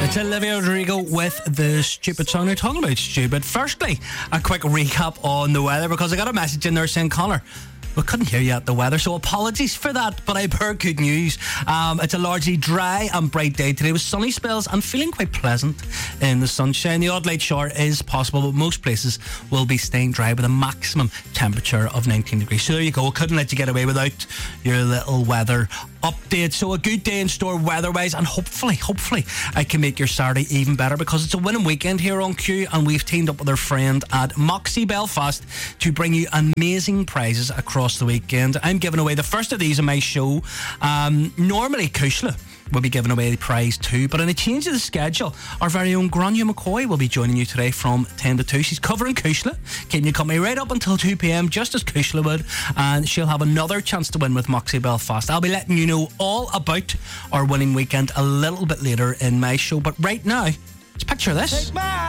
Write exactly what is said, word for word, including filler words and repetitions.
It's Olivia Rodrigo with the stupid song. They're talking about stupid. Firstly, a quick recap on the weather, because I got a message in there saying, Connor, we couldn't hear you at the weather, so apologies for that, but I've heard good news. Um, it's a largely dry and bright day today with sunny spells and feeling quite pleasant in the sunshine. The odd light shower is possible, but most places will be staying dry with a maximum temperature of nineteen degrees. So there you go. I couldn't let you get away without your little weather update. So a good day in store weather-wise, and hopefully, hopefully I can make your Saturday even better, because it's a winning weekend here on Q, and we've teamed up with our friend at Moxie Belfast to bring you amazing prizes across the weekend. I'm giving away the first of these on my show. Um, normally Kushla will be giving away the prize too, but in a change of the schedule, our very own Grania McCoy will be joining you today from ten to two. She's covering Kushla, keeping you company right up until two p.m, just as Kushla would, and she'll have another chance to win with Moxie Belfast. I'll be letting you know all about our winning weekend a little bit later in my show, but right now, let's picture this.